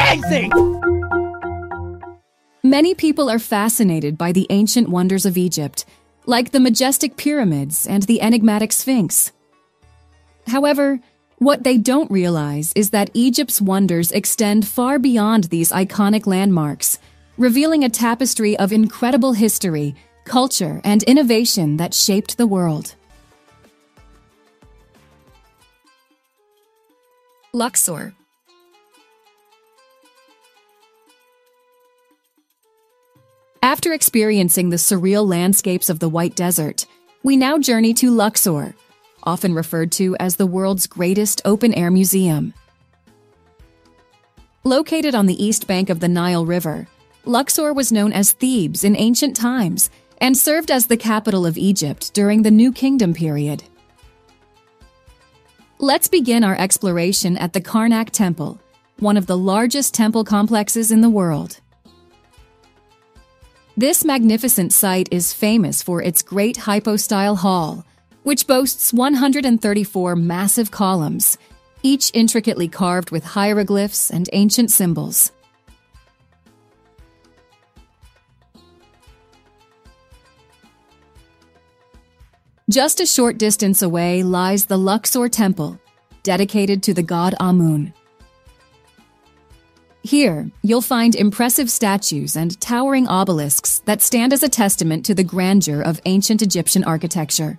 amazing! Many people are fascinated by the ancient wonders of Egypt, like the majestic pyramids and the enigmatic Sphinx. However, what they don't realize is that Egypt's wonders extend far beyond these iconic landmarks, revealing a tapestry of incredible history, culture, and innovation that shaped the world. Luxor. After experiencing the surreal landscapes of the White Desert, we now journey to Luxor, often referred to as the world's greatest open-air museum. Located on the east bank of the Nile River, Luxor was known as Thebes in ancient times and served as the capital of Egypt during the New Kingdom period. Let's begin our exploration at the Karnak Temple, one of the largest temple complexes in the world. This magnificent site is famous for its great hypostyle hall, which boasts 134 massive columns, each intricately carved with hieroglyphs and ancient symbols. Just a short distance away lies the Luxor Temple, dedicated to the god Amun. Here, you'll find impressive statues and towering obelisks that stand as a testament to the grandeur of ancient Egyptian architecture.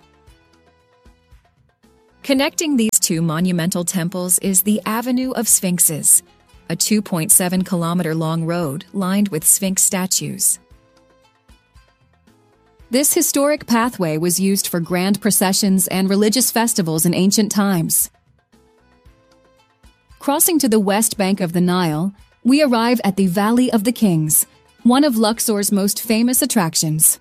Connecting these two monumental temples is the Avenue of Sphinxes, a 2.7-kilometer-long road lined with Sphinx statues. This historic pathway was used for grand processions and religious festivals in ancient times. Crossing to the west bank of the Nile, we arrive at the Valley of the Kings, one of Luxor's most famous attractions.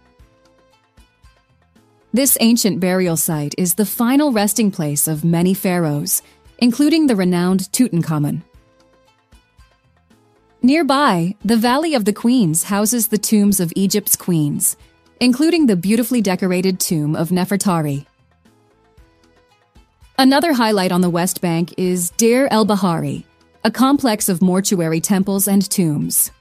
This ancient burial site is the final resting place of many pharaohs, including the renowned Tutankhamun. Nearby, the Valley of the Queens houses the tombs of Egypt's queens, including the beautifully decorated tomb of Nefertari. Another highlight on the West Bank is Deir el-Bahari, a complex of mortuary temples and tombs.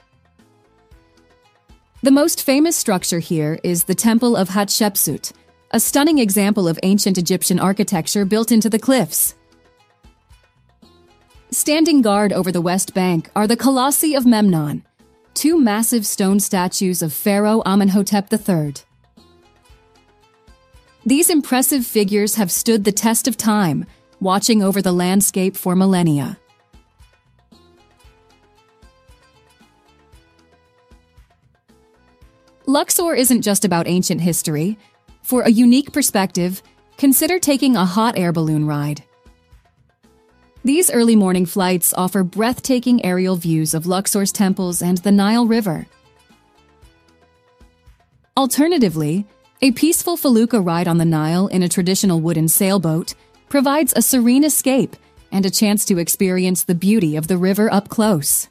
The most famous structure here is the Temple of Hatshepsut, a stunning example of ancient Egyptian architecture built into the cliffs. Standing guard over the West Bank are the Colossi of Memnon, two massive stone statues of Pharaoh Amenhotep III. These impressive figures have stood the test of time, watching over the landscape for millennia. Luxor isn't just about ancient history. For a unique perspective, consider taking a hot air balloon ride. These early morning flights offer breathtaking aerial views of Luxor's temples and the Nile River. Alternatively, a peaceful felucca ride on the Nile in a traditional wooden sailboat provides a serene escape and a chance to experience the beauty of the river up close.